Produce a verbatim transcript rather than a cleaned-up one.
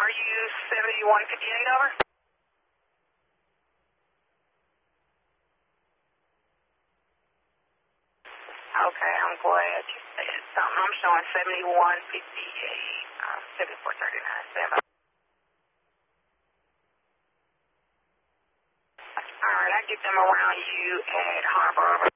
Are you seventy-one fifty-eight, over? Okay, I'm glad you said something. I'm showing seventy-one fifty-eight, uh, seventy-four thirty-nine, seven. All right, I get them around you at Harbor, over.